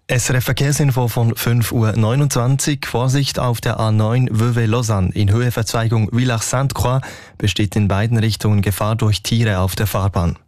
SRF Verkehrsinfo von 5:29 Uhr. Vorsicht auf der A9 Vevey-Lausanne. In Höheverzweigung Villars-Sainte-Croix besteht in beiden Richtungen Gefahr durch Tiere auf der Fahrbahn.